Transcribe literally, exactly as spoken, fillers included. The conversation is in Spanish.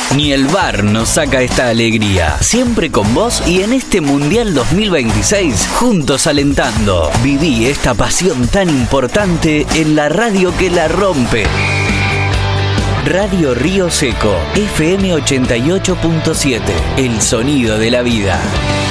Ni el V A R nos saca esta alegría. Siempre con vos y en este Mundial dos mil veintiséis, juntos alentando. Viví esta pasión tan importante en la radio que la rompe. Radio Río Seco, F M ochenta y ocho punto siete, el sonido de la vida.